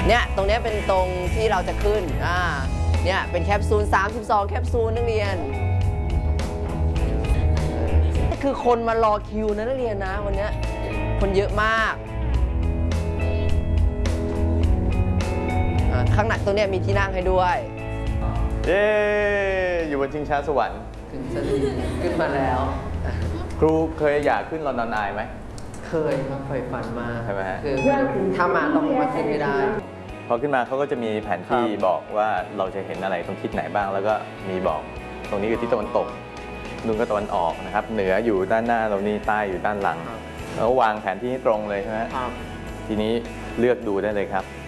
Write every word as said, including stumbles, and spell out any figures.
เนี่ยตรงนี้เป็นตรงที่เราจะขึ้นอ่าเนี่ยเป็นแคปซูลสามสิบสองแคปซูลนักเรียนนี่คือคนมารอคิวนะนักเรียนนะวันนี้คนเยอะมากข้างหน้าตรงนี้มีที่นั่งให้ด้วยเย้อยู่บนชิงช้าสวรรค์ขึ้นขึ้นมาแล้วครูเคยอยากขึ้นลอนดอนไอไหมเคยครับใฝ่ฝันมาใช่ไหมฮะคือถ้ามาต้องมาขึ้นไม่ได้พอขึ้นมาเขาก็จะมีแผนที่บอกว่าเราจะเห็นอะไรตรงทิศไหนบ้างแล้วก็มีบอกตรงนี้คือทิศตะวันตกนู่นก็ตะวันออกนะครับเหนืออยู่ด้านหน้าตรงนี้ใต้อยู่ด้านหลังแล้ววางแผนที่ให้ตรงเลยใช่ไหมครับทีนี้เลือกดูได้เลยครับ